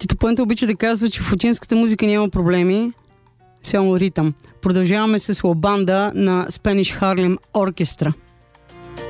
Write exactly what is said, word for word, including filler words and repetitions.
Тито Пуенте обича да казва, че в латинската музика няма проблеми, само ритъм. Продължаваме с Лабанда на Spanish Harlem Orchestra.